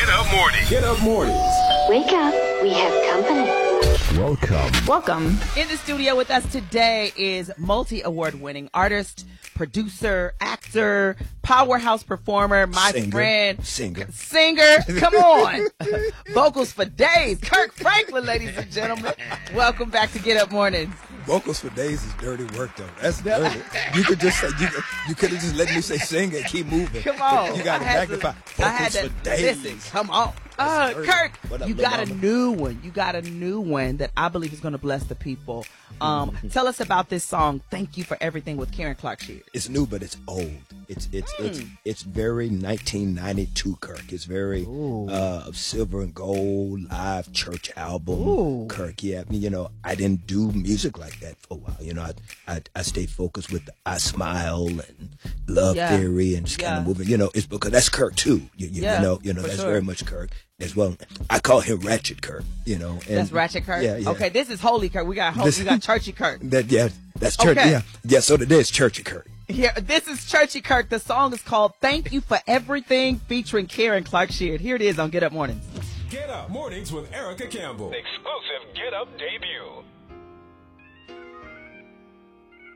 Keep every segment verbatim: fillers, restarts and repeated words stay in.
Get Up Mornings. Get Up Mornings. Wake up. We have company. Welcome. Welcome. In the studio with us today is multi-award winning artist, producer, actor, powerhouse performer, my singer, friend. Singer. Singer. Come on. Vocals for days. Kirk Franklin, ladies and gentlemen. Welcome back to Get Up Mornings. Vocals for days is dirty work, though. That's dirty. You could just say, you, you could have just let me say singer and keep moving. Come on. You got to magnify. To, I had Vocals to, for days. Listen, come on. Uh, Kirk, up, you got mama? a new one. You got a new one that I believe is going to bless the people. Um, tell us about this song, Thank You for Everything, with Karen Clark-Sheard. It's new, but it's old. It's it's mm. it's it's very nineteen ninety-two, Kirk. It's very uh, silver and gold live church album, Ooh. Kirk. Yeah, I mean, you know, I didn't do music like that for a while. You know, I I, I stayed focused with the I Smile and Love Yeah. Theory and just kind Yeah. of moving. You know, it's because that's Kirk too. You, you, Yeah, you know, you know, for that's sure. very much Kirk as well. I call him Ratchet Kirk. You know, and That's Ratchet Kirk? Yeah, yeah. Okay, this is Holy Kirk. We got holy, This- we got Churchy Kirk. That yeah, that's church. Okay. Yeah, yeah. So today is Churchy Kirk. Here, this is Churchy Kirk. The song is called Thank You for Everything, featuring Karen Clark-Sheard. Here it is on Get Up Mornings. Get Up Mornings with Erica Campbell. Exclusive Get Up debut.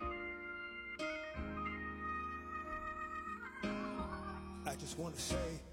I just want to say